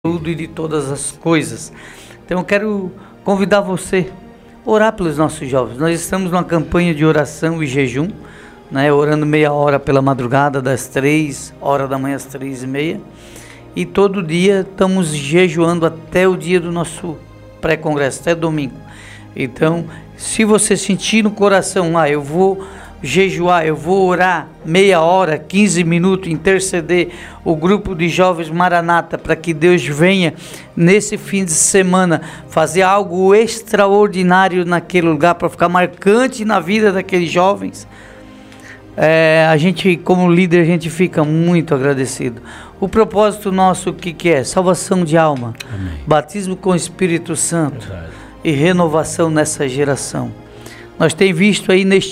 tudo e de todas as coisas. Então eu quero convidar você a orar pelos nossos jovens. Nós estamos numa campanha de oração e jejum, né, orando meia hora pela madrugada, das 3 horas da manhã às 3h30, e todo dia estamos jejuando até o dia do nosso pré-congresso, até domingo. Então, se você sentir no coração, eu vou jejuar, eu vou orar meia hora, 15 minutos, interceder o grupo de jovens Maranata para que Deus venha nesse fim de semana fazer algo extraordinário naquele lugar, para ficar marcante na vida daqueles jovens. A gente, como líder, a gente fica muito agradecido. O propósito nosso, o que é? Salvação de alma. Amém. Batismo com o Espírito Santo. Verdade. E renovação nessa geração. Nós temos visto aí neste